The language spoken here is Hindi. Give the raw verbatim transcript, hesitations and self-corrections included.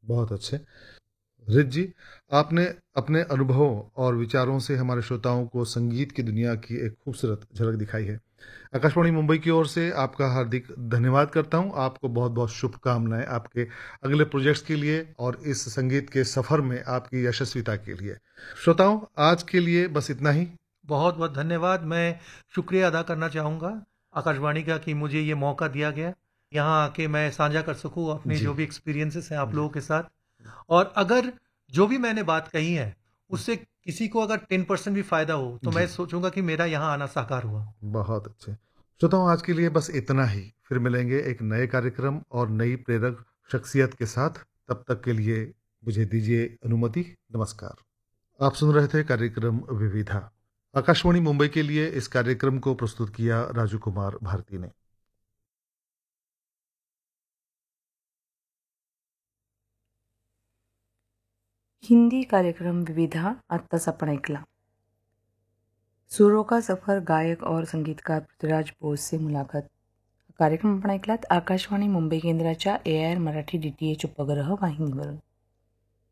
बहुत अच्छे। रित जी, आपने अपने अनुभवों और विचारों से हमारे श्रोताओं को संगीत की दुनिया की एक खूबसूरत झलक दिखाई है। आकाशवाणी मुंबई की ओर से आपका हार्दिक धन्यवाद करता हूँ। आपको बहुत-बहुत शुभकामनाएँ आपके अगले प्रोजेक्ट्स के लिए और इस संगीत के सफ़र में आपकी यशस्विता के लिए। श्रोताओं, आज के लिए बस इतना ही। बहुत बहुत धन्यवाद। मैं शुक्रिया अदा करना चाहूँगा आकाशवाणी का कि मुझे ये मौका दिया गया यहाँ आके मैं साझा कर सकूँ अपने जी, जो भी एक्सपीरियंसेस हैं आप जी। लोगों के साथ। और अगर जो भी मैंने बात कही है उससे किसी को अगर टेन परसेंट भी फायदा हो तो मैं जी, सोचूंगा कि मेरा यहाँ आना साकार हुआ। बहुत अच्छे। श्रोताओं, आज के लिए बस इतना ही। फिर मिलेंगे एक नए कार्यक्रम और नई प्रेरक शख्सियत के साथ। तब तक के लिए मुझे दीजिए अनुमति। नमस्कार। आप सुन रहे थे कार्यक्रम विविधा। आकाशवाणी मुंबई के लिए इस कार्यक्रम को प्रस्तुत किया राजू कुमार भारती ने। हिंदी कार्यक्रम विविधा आत्ताच आपण ऐकला. सुरों का सफर गायक और संगीतकार पृथ्वीराज बोस से मुलाकात. कार्यक्रम आपण ऐकलात आकाशवाणी मुंबई केंद्राच्या ए I R Marathi D T H उपग्रह वाहिनीवरून.